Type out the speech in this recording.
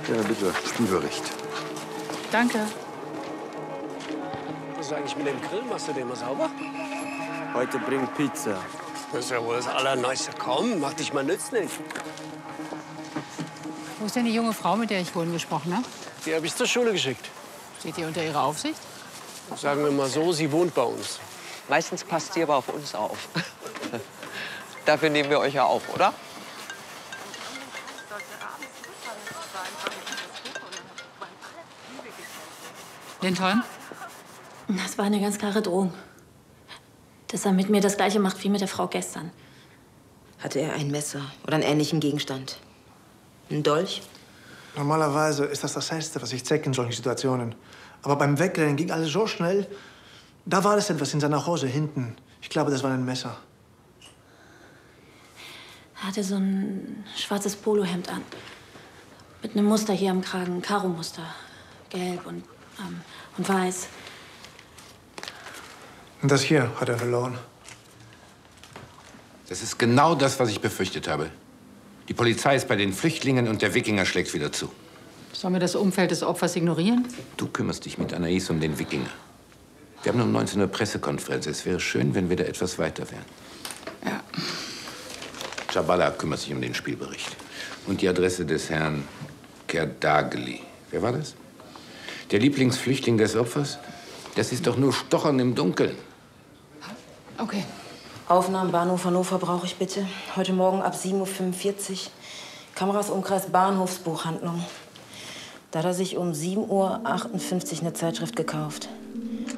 Ja, bitte, Spielbericht. Danke. Was ist eigentlich mit dem Grill? Machst du den mal sauber? Heute bringt Pizza. Das ist ja wohl das Allerneueste. Komm, mach dich mal nützlich. Wo ist denn die junge Frau, mit der ich vorhin gesprochen habe? Die habe ich zur Schule geschickt. Steht die unter ihrer Aufsicht? Sagen wir mal so, sie wohnt bei uns. Meistens passt sie aber auf uns auf. Dafür nehmen wir euch ja auf, oder? Linton? Das war eine ganz klare Drohung. Dass er mit mir das Gleiche macht wie mit der Frau gestern. Hatte er ein Messer oder einen ähnlichen Gegenstand? Ein Dolch? Normalerweise ist das Hellste, was ich zeige in solchen Situationen. Aber beim Wegrennen ging alles so schnell. Da war es etwas in seiner Hose hinten. Ich glaube, das war ein Messer. Er hatte so ein schwarzes Polohemd an. Mit einem Muster hier am Kragen, Karo-Muster. Gelb und weiß. Und das hier hat er verloren. Das ist genau das, was ich befürchtet habe. Die Polizei ist bei den Flüchtlingen und der Wikinger schlägt wieder zu. Sollen wir das Umfeld des Opfers ignorieren? Du kümmerst dich mit Anais um den Wikinger. Wir haben um 19 Uhr Pressekonferenz. Es wäre schön, wenn wir da etwas weiter wären. Ja. Jabala kümmert sich um den Spielbericht. Und die Adresse des Herrn Kerdagli. Wer war das? Der Lieblingsflüchtling des Opfers? Das ist doch nur Stochern im Dunkeln. Okay. Aufnahmen Bahnhof Hannover brauche ich bitte. Heute Morgen ab 7:45 Uhr. Kameras Umkreis Bahnhofsbuchhandlung. Da hat er sich um 7:58 Uhr eine Zeitschrift gekauft.